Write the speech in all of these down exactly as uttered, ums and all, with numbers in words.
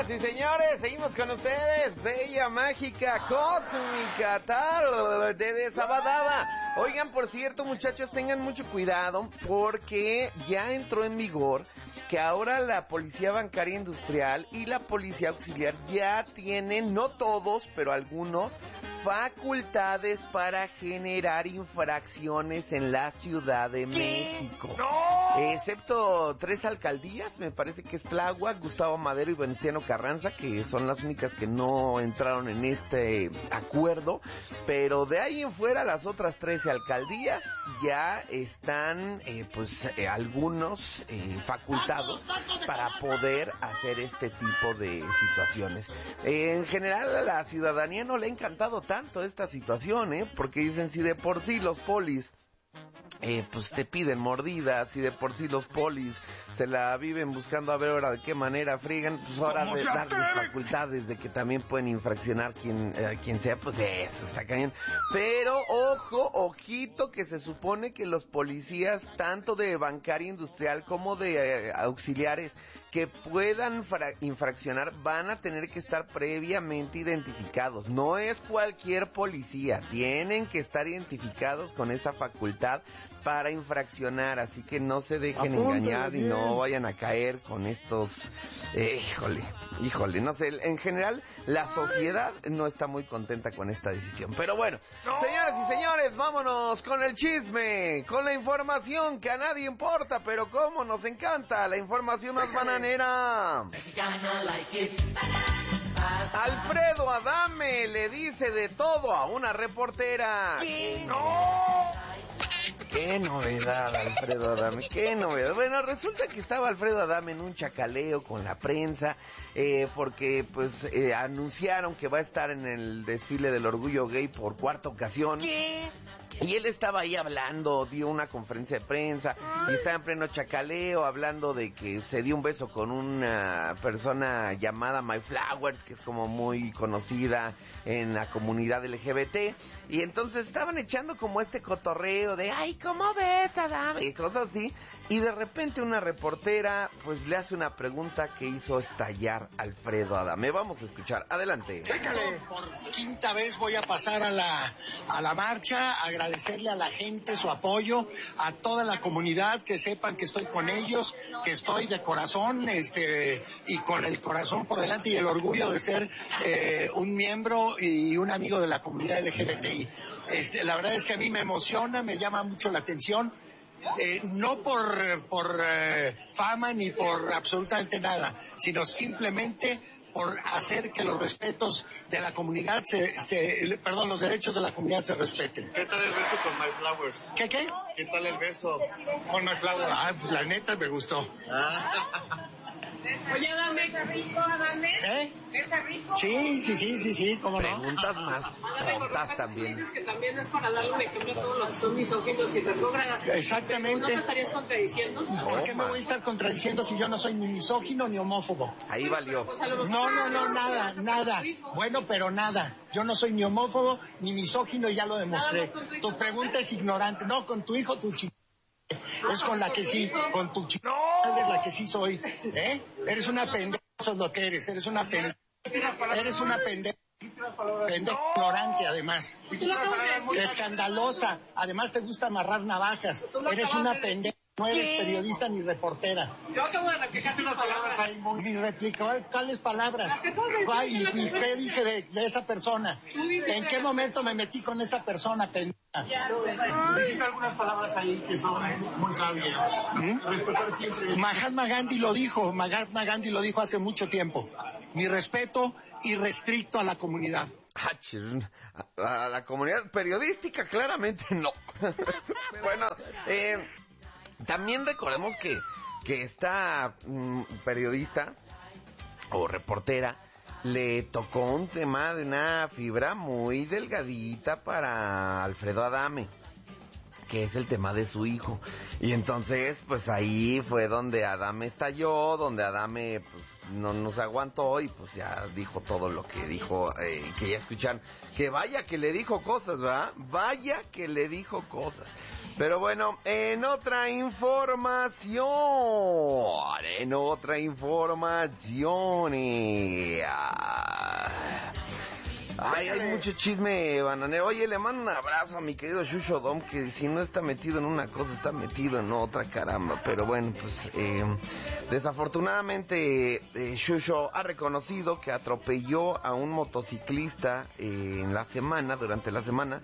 Señoras y señores, seguimos con ustedes. Bella, mágica, cósmica, tarot de Desabadaba. Oigan, por cierto, muchachos, tengan mucho cuidado porque ya entró en vigor que ahora la Policía Bancaria Industrial y la Policía Auxiliar ya tienen, no todos, pero algunos, facultades para generar infracciones en la Ciudad de México. ¡No! Excepto tres alcaldías, me parece que es Tláhuac, Gustavo Madero y Venustiano Carranza, que son las únicas que no entraron en este acuerdo, pero de ahí en fuera las otras trece alcaldías ya están, eh, pues, eh, algunos eh, facultados para poder hacer este tipo de situaciones. Eh, en general a la ciudadanía no le ha encantado tanto esta situación, ¿eh? Porque dicen, si de por sí los polis Eh, pues te piden mordidas y de por sí los polis se la viven buscando a ver ahora de qué manera friegan, pues ahora de darles facultades de que también pueden infraccionar quien, eh, quien sea, pues eso está cañón. Pero ojo, ojito, que se supone que los policías tanto de bancaria industrial como de eh, auxiliares que puedan fra- infraccionar van a tener que estar previamente identificados. No es cualquier policía, tienen que estar identificados con esa facultad para infraccionar, así que no se dejen Apúntale engañar bien. Y no vayan a caer con estos, eh, híjole, híjole, no sé, en general la sociedad no está muy contenta con esta decisión, pero bueno, no. Señoras y señores, vámonos con el chisme, con la información que a nadie importa, pero cómo nos encanta, la información más bananera. Alfredo Adame le dice de todo a una reportera. ¿Qué? ¡No! Qué novedad, Alfredo Adame, qué novedad. Bueno, resulta que estaba Alfredo Adame en un chacaleo con la prensa, eh, porque pues eh, anunciaron que va a estar en el desfile del orgullo gay por cuarta ocasión. ¿Qué? Y él estaba ahí hablando, dio una conferencia de prensa y estaba en pleno chacaleo hablando de que se dio un beso con una persona llamada My Flowers, que es como muy conocida en la comunidad L G B T, y entonces estaban echando como este cotorreo de ay, ¿cómo ves, Adame? Y cosas así, y de repente una reportera pues le hace una pregunta que hizo estallar a Alfredo Adame. Vamos a escuchar, adelante. Por quinta vez voy a pasar a la, a la marcha, a agradecerle a la gente su apoyo, a toda la comunidad, que sepan que estoy con ellos, que estoy de corazón, este, y con el corazón por delante y el orgullo de ser eh, un miembro y un amigo de la comunidad L G B T I. Este, la verdad es que a mí me emociona, me llama mucho la atención. Eh, no por, por eh, fama ni por absolutamente nada, sino simplemente por hacer que los respetos de la comunidad se, se, perdón, los derechos de la comunidad se respeten. ¿Qué tal el beso con My Flowers? ¿Qué, qué? ¿Qué tal el beso con My Flowers? Ah, pues la neta me gustó. Ah. Oye, Adame, ¿está rico, Adame? ¿Eh? ¿Está rico? Sí, sí, sí, sí, sí, cómo no. Preguntas más tontas también. Dices que también es para darle un ejemplo a todos los que son misóginos y retrógradas. Exactamente. ¿No te estarías contradiciendo? ¿Por qué me voy a estar contradiciendo si yo no soy ni misógino ni homófobo? Ahí valió. Pues a lo mejor- No, no, no, nada, nada. Bueno, pero nada. Yo no soy ni homófobo ni misógino y ya lo demostré. Tu pregunta es ignorante. No, con tu hijo, tu chico. Es con la que sí, con tu chico es la que sí soy, ¿eh? Eres una pendeja, eso es lo que eres, eres una pendeja, eres una pendeja, pendeja ignorante además, escandalosa, además te gusta amarrar navajas, eres una pendeja, no eres periodista ni reportera. Yo acabo de replicar unas palabras ahí muy... Ni replicó tales palabras. Ay, ¿y qué dije de, de esa persona? ¿En qué momento me metí con esa persona, pendeja? Dijiste algunas palabras ahí que son muy sabias. ¿Mm? Respetar siempre. Mahatma Gandhi lo dijo, Mahatma Gandhi lo dijo hace mucho tiempo. Mi respeto irrestricto a la comunidad. A la comunidad periodística claramente no. Bueno, eh, también recordemos que, que esta mm, periodista o reportera le tocó un tema de una fibra muy delgadita para Alfredo Adame. que es el tema de su hijo. Y entonces, pues ahí fue donde Adame estalló, donde Adame pues no nos aguantó y pues ya dijo todo lo que dijo, eh, que ya escuchan, que vaya que le dijo cosas, ¿verdad? Vaya que le dijo cosas. Pero bueno, en otra información, en otra información, eh, ah, Ay, hay mucho chisme bananero. Oye, le mando un abrazo a mi querido Shusho Dom, que si no está metido en una cosa, está metido en otra, caramba. Pero bueno, pues eh, desafortunadamente eh, Shusho ha reconocido que atropelló a un motociclista eh, en la semana, durante la semana.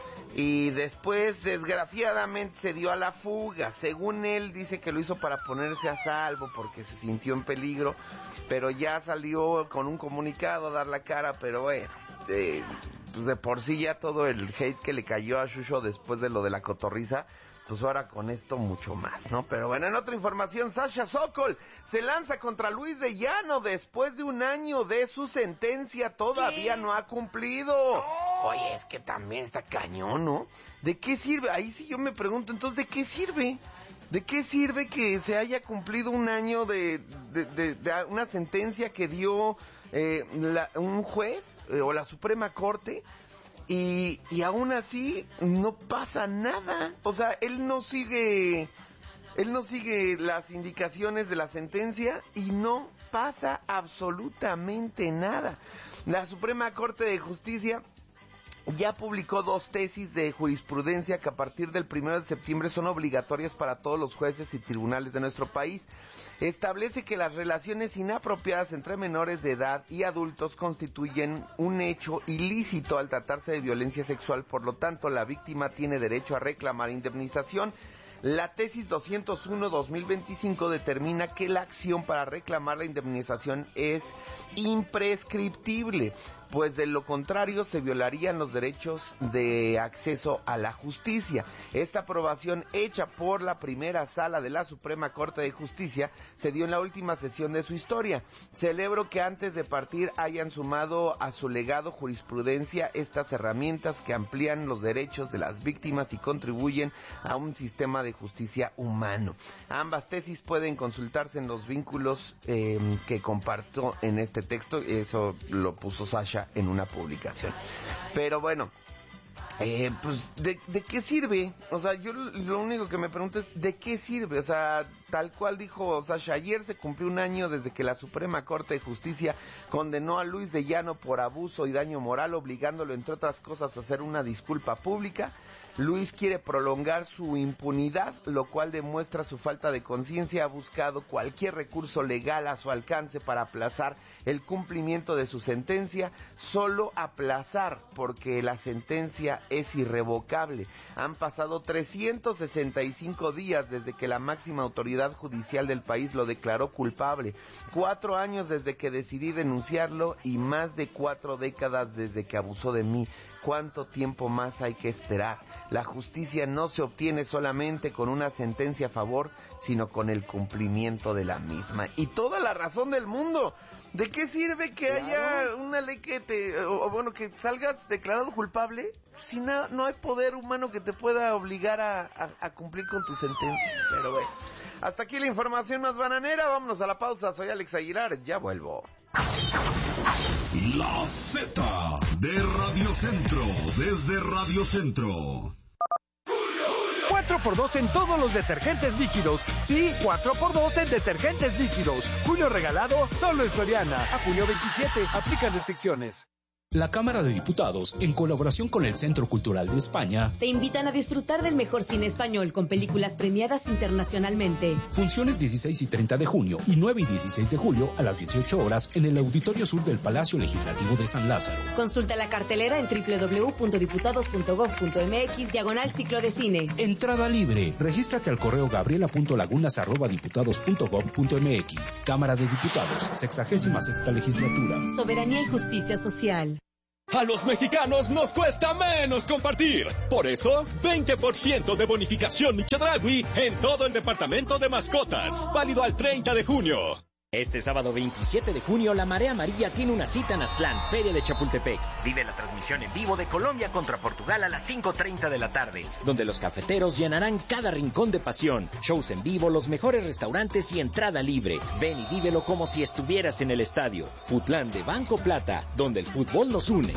Y después, desgraciadamente, se dio a la fuga. Según él, dice que lo hizo para ponerse a salvo porque se sintió en peligro. Pero ya salió con un comunicado a dar la cara, pero bueno, eh, pues de por sí ya todo el hate que le cayó a Shusho después de lo de la cotorriza, pues ahora con esto mucho más, ¿no? Pero bueno, en otra información, Sasha Sokol se lanza contra Luis de Llano después de un año de su sentencia, todavía no ha cumplido. Oye, es que también está cañón, ¿no? ¿De qué sirve? Ahí sí yo me pregunto, entonces, ¿de qué sirve? ¿De qué sirve que se haya cumplido un año de, de, de, de una sentencia que dio eh, la, un juez eh, o la Suprema Corte? Y, y aún así no pasa nada. O sea, él no sigue, él no sigue las indicaciones de la sentencia y no pasa absolutamente nada. La Suprema Corte de Justicia ya publicó dos tesis de jurisprudencia que a partir del primero de septiembre son obligatorias para todos los jueces y tribunales de nuestro país. Establece que las relaciones inapropiadas entre menores de edad y adultos constituyen un hecho ilícito al tratarse de violencia sexual, por lo tanto la víctima tiene derecho a reclamar indemnización. La tesis doscientos uno guión dos mil veinticinco determina que la acción para reclamar la indemnización es imprescriptible, pues de lo contrario se violarían los derechos de acceso a la justicia. Esta aprobación hecha por la primera sala de la Suprema Corte de Justicia se dio en la última sesión de su historia. Celebro que antes de partir hayan sumado a su legado jurisprudencia estas herramientas que amplían los derechos de las víctimas y contribuyen a un sistema de justicia humano. Ambas tesis pueden consultarse en los vínculos eh, que comparto en este texto, eso lo puso Sasha en una publicación. Pero bueno, eh, pues ¿de, ¿de qué sirve? O sea, yo lo único que me pregunto es ¿de qué sirve? O sea, tal cual dijo Sasha, ayer se cumplió un año desde que la Suprema Corte de Justicia condenó a Luis de Llano por abuso y daño moral, obligándolo entre otras cosas a hacer una disculpa pública. Luis quiere prolongar su impunidad, lo cual demuestra su falta de conciencia. Ha buscado cualquier recurso legal a su alcance para aplazar el cumplimiento de su sentencia, solo aplazar, porque la sentencia es irrevocable. Han pasado trescientos sesenta y cinco días desde que la máxima autoridad judicial del país lo declaró culpable, cuatro años desde que decidí denunciarlo y más de cuatro décadas desde que abusó de mí. ¿Cuánto tiempo más hay que esperar? La justicia no se obtiene solamente con una sentencia a favor, sino con el cumplimiento de la misma. Y toda la razón del mundo. ¿De qué sirve que claro. haya una ley que te, o, o bueno, que salgas declarado culpable si no, no hay poder humano que te pueda obligar a, a, a cumplir con tu sentencia? Pero bueno, hasta aquí la información más bananera. Vámonos a la pausa. Soy Alex Aguilar, ya vuelvo. La Z de Radio Centro, desde Radio Centro. cuatro por dos en todos los detergentes líquidos. Sí, cuatro por dos en detergentes líquidos. Julio regalado solo en Soriana. A junio veintisiete. Aplican restricciones. La Cámara de Diputados, en colaboración con el Centro Cultural de España, te invitan a disfrutar del mejor cine español con películas premiadas internacionalmente. Funciones dieciséis y treinta de junio y nueve y dieciséis de julio a las dieciocho horas en el Auditorio Sur del Palacio Legislativo de San Lázaro. Consulta la cartelera en doble u doble u doble u punto diputados punto gob punto mx diagonal ciclo de cine. Entrada libre. Regístrate al correo gabriela punto lagunas arroba diputados punto gob punto mx. Cámara de Diputados, sexagésima sexta legislatura. Soberanía y justicia social. A los mexicanos nos cuesta menos compartir. Por eso, veinte por ciento de bonificación Chedraui en todo el departamento de mascotas. Válido al treinta de junio. Este sábado veintisiete de junio, la Marea Amarilla tiene una cita en Aztlán, Feria de Chapultepec. Vive la transmisión en vivo de Colombia contra Portugal a las cinco treinta de la tarde, donde los cafeteros llenarán cada rincón de pasión. Shows en vivo, los mejores restaurantes y entrada libre. Ven y vívelo como si estuvieras en el estadio. Futlán de Banco Plata, donde el fútbol nos une.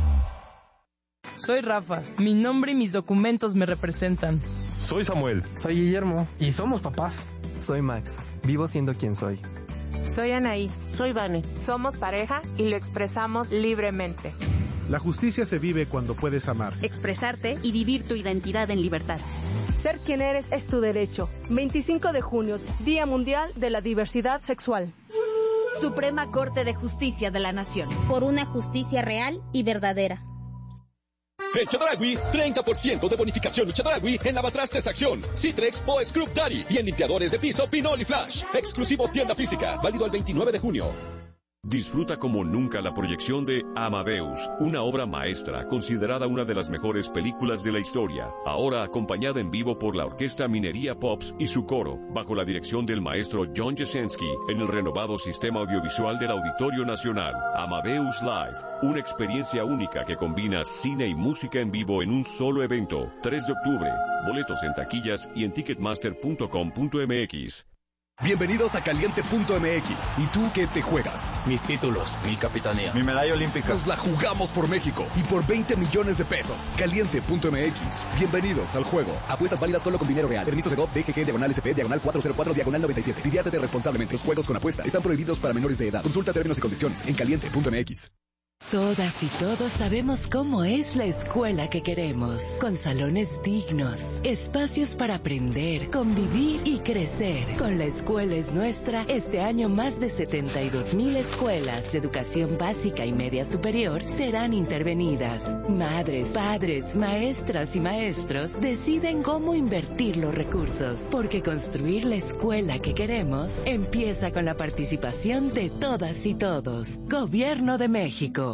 Soy Rafa. Mi nombre y mis documentos me representan. Soy Samuel. Soy Guillermo. Y somos papás. Soy Max. Vivo siendo quien soy. Soy Anaí. Soy Vane. Somos pareja y lo expresamos libremente. La justicia se vive cuando puedes amar, expresarte y vivir tu identidad en libertad. Ser quien eres es tu derecho. veinticinco de junio, Día Mundial de la Diversidad Sexual. Suprema Corte de Justicia de la Nación. Por una justicia real y verdadera. En Chedraui, treinta por ciento de bonificación Chedraui en lavatrastes Acción, Citrex o Scrub Daddy y en limpiadores de piso Pinol y Flash. Exclusivo tienda física, válido el veintinueve de junio. Disfruta como nunca la proyección de Amadeus, una obra maestra considerada una de las mejores películas de la historia, ahora acompañada en vivo por la Orquesta Minería Pops y su coro, bajo la dirección del maestro John Jasenski, en el renovado sistema audiovisual del Auditorio Nacional. Amadeus Live, una experiencia única que combina cine y música en vivo en un solo evento. tres de octubre, boletos en taquillas y en ticketmaster punto com punto m x. Bienvenidos a Caliente punto m x. ¿Y tú qué te juegas? Mis títulos, mi capitanía, mi medalla olímpica. Nos la jugamos por México y por veinte millones de pesos. Caliente punto m x. Bienvenidos al juego. Apuestas válidas solo con dinero real. Permiso de G O V, D G G, diagonal S P, diagonal cuatro cero cuatro, diagonal noventa y siete. Diviértete responsablemente. Los juegos con apuesta están prohibidos para menores de edad. Consulta términos y condiciones en Caliente punto m x. Todas y todos sabemos cómo es la escuela que queremos, con salones dignos, espacios para aprender, convivir y crecer. Con La Escuela es Nuestra, este año más de setenta y dos mil escuelas de educación básica y media superior serán intervenidas. Madres, padres, maestras y maestros deciden cómo invertir los recursos, porque construir la escuela que queremos empieza con la participación de todas y todos. Gobierno de México.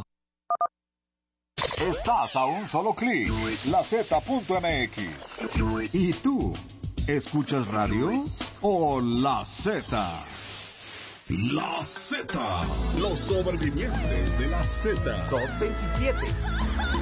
Estás a un solo clic, la Z punto m x. ¿Y tú? ¿Escuchas radio o la Z? La Z, los sobrevivientes de la Z. dos veintisiete.